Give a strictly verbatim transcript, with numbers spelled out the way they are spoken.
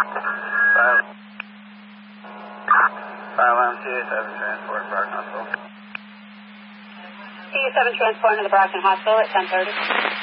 Five. Five one T A seven transport to Brockton Hospital. T A seven transport to the Brockton Hospital at ten thirty.